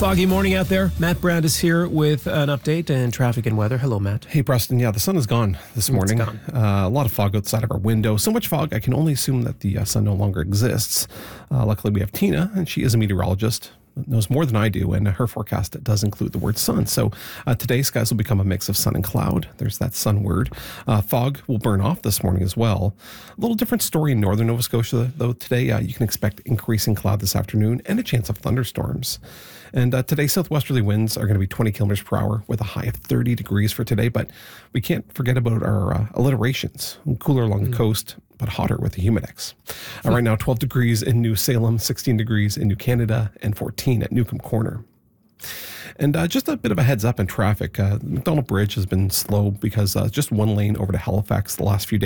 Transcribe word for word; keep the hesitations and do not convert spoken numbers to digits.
foggy morning out there. Matt Brand is here with an update and traffic and weather. Hello, Matt. Hey, Preston. Yeah, the sun is gone this morning. It's gone. Uh, a lot of fog outside of our window. So much fog, I can only assume that the uh, sun no longer exists. Uh, luckily, we have Tina, and she is a meteorologist. Knows more than I do, and her forecast does include the word sun. So uh, today, skies will become a mix of sun and cloud. There's that sun word. Uh, fog will burn off this morning as well. A little different story in northern Nova Scotia, though. Today, uh, you can expect increasing cloud this afternoon and a chance of thunderstorms. And uh, today, southwesterly winds are going to be twenty kilometers per hour with a high of thirty degrees for today. But we can't forget about our uh, alliterations. Cooler along mm. the coast, but hotter with the humidex. Uh, right now, twelve degrees in New Salem, sixteen degrees in New Canada, and fourteen at Newcomb Corner. And uh, just a bit of a heads up in traffic. Uh, McDonald Bridge has been slow because uh, just one lane over to Halifax the last few days.